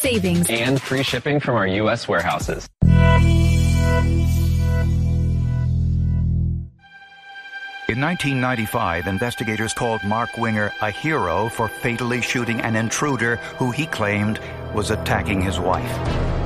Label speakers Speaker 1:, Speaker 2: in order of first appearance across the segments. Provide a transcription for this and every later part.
Speaker 1: savings,
Speaker 2: and free shipping from our U.S. warehouses.
Speaker 3: In 1995, investigators called Mark Winger a hero for fatally shooting an intruder who he claimed was attacking his wife.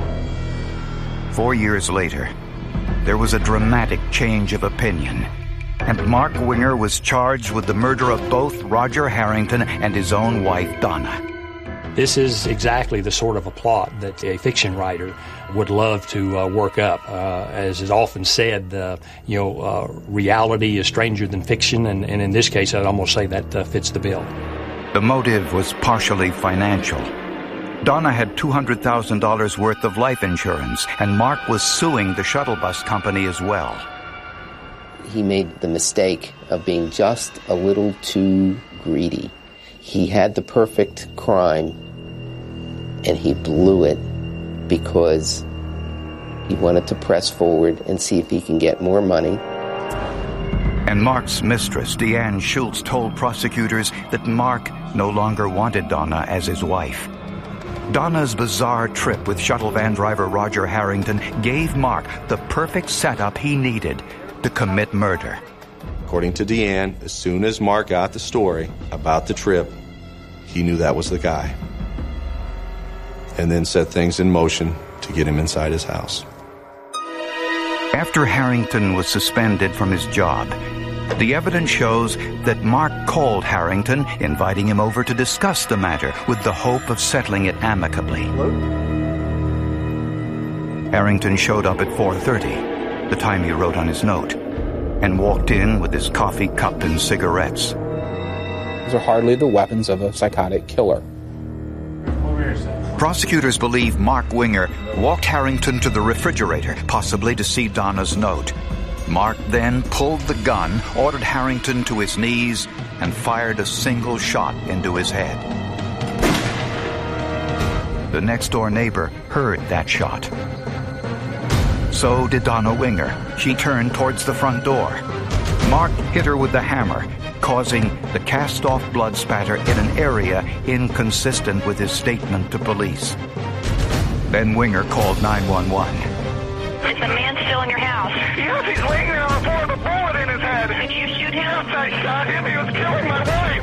Speaker 3: 4 years later, there was a dramatic change of opinion, and Mark Winger was charged with the murder of both Roger Harrington and his own wife, Donna.
Speaker 4: This is exactly the sort of a plot that a fiction writer would love to work up. As is often said, reality is stranger than fiction, and in this case, I'd almost say that fits the bill.
Speaker 3: The motive was partially financial. Donna had $200,000 worth of life insurance, and Mark was suing the shuttle bus company as well.
Speaker 5: He made the mistake of being just a little too greedy. He had the perfect crime, and he blew it because he wanted to press forward and see if he can get more money.
Speaker 3: And Mark's mistress, Deanne Schultz, told prosecutors that Mark no longer wanted Donna as his wife. Donna's bizarre trip with shuttle van driver Roger Harrington gave Mark the perfect setup he needed to commit murder.
Speaker 6: According to Deanne, as soon as Mark got the story about the trip, he knew that was the guy. And then set things in motion to get him inside his house.
Speaker 3: After Harrington was suspended from his job, the evidence shows that Mark called Harrington, inviting him over to discuss the matter with the hope of settling it amicably.
Speaker 7: Hello?
Speaker 3: Harrington showed up at 4:30, the time he wrote on his note, and walked in with his coffee cup and cigarettes.
Speaker 7: Those are hardly the weapons of a psychotic killer.
Speaker 3: Prosecutors believe Mark Winger walked Harrington to the refrigerator, possibly to see Donna's note. Mark then pulled the gun, ordered Harrington to his knees, and fired a single shot into his head. The next-door neighbor heard that shot. So did Donna Winger. She turned towards the front door. Mark hit her with the hammer, causing the cast-off blood spatter in an area inconsistent with his statement to police. Then Winger called 911.
Speaker 8: Is the man still in your house?
Speaker 9: Yes, he's laying there on the floor with a bullet in his head.
Speaker 8: Did you shoot him?
Speaker 9: Yes, I shot him. He was killing my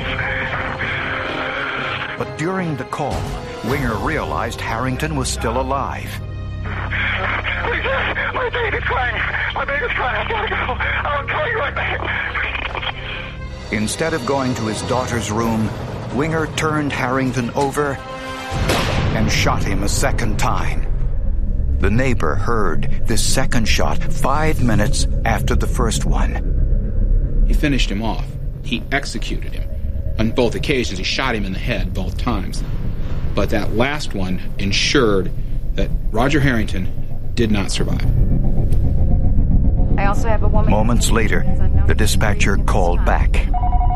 Speaker 9: wife.
Speaker 3: But during the call, Winger realized Harrington was still alive.
Speaker 9: Please, my baby's crying. My baby's crying. I gotta go. I'll call you right back.
Speaker 3: Instead of going to his daughter's room, Winger turned Harrington over and shot him a second time. The neighbor heard this second shot 5 minutes after the first one.
Speaker 7: He finished him off. He executed him. On both occasions, he shot him in the head both times. But that last one ensured that Roger Harrington did not survive.
Speaker 10: I also have a woman.
Speaker 3: Moments later, the dispatcher called back.
Speaker 9: Yes,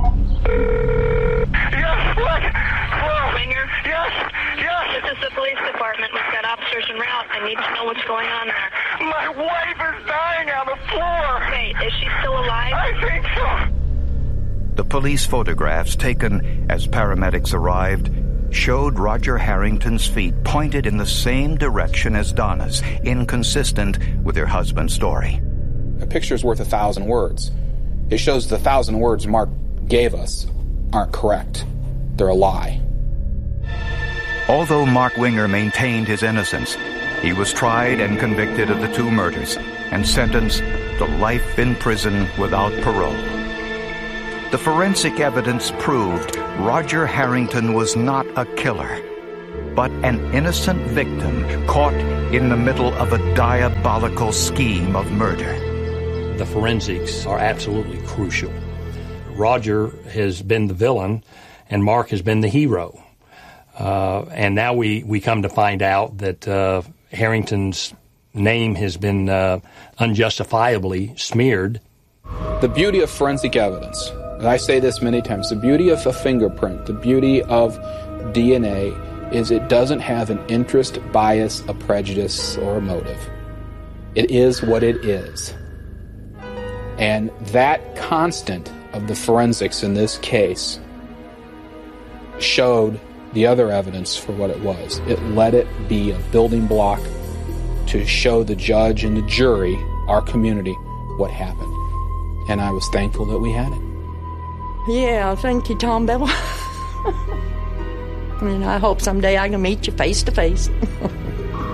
Speaker 9: what? Hello?
Speaker 8: Winger?
Speaker 9: Yes, yes.
Speaker 8: This is the police department. We've got officers en route. I need to know what's going on there.
Speaker 9: My wife is dying on the floor.
Speaker 8: Wait, is she still alive?
Speaker 9: I think so.
Speaker 3: The police photographs taken as paramedics arrived showed Roger Harrington's feet pointed in the same direction as Donna's, inconsistent with her husband's story.
Speaker 7: A picture's worth 1,000 words. It shows the 1,000 words Mark gave us aren't correct. They're a lie.
Speaker 3: Although Mark Winger maintained his innocence, he was tried and convicted of the 2 murders and sentenced to life in prison without parole. The forensic evidence proved Roger Harrington was not a killer, but an innocent victim caught in the middle of a diabolical scheme of murder.
Speaker 4: The forensics are absolutely crucial. Roger has been the villain, and Mark has been the hero. And now we come to find out that Harrington's name has been unjustifiably smeared.
Speaker 7: The beauty of forensic evidence, and I say this many times, the beauty of a fingerprint, the beauty of DNA is it doesn't have an interest, bias, a prejudice, or a motive. It is what it is. And that constant of the forensics in this case showed the other evidence for what it was. It let it be a building block to show the judge and the jury, our community, what happened. And I was thankful that we had it.
Speaker 1: Yeah, thank you, Tom Bell. And I hope someday I can meet you face to face.